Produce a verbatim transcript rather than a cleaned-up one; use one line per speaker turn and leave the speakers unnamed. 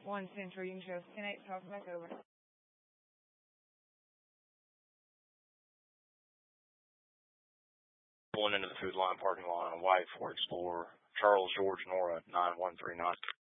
one Central, you can show ten eight, talk back over.
Pulling into the Food Line parking lot on a white Ford Explorer, Charles George Nora nine one three nine.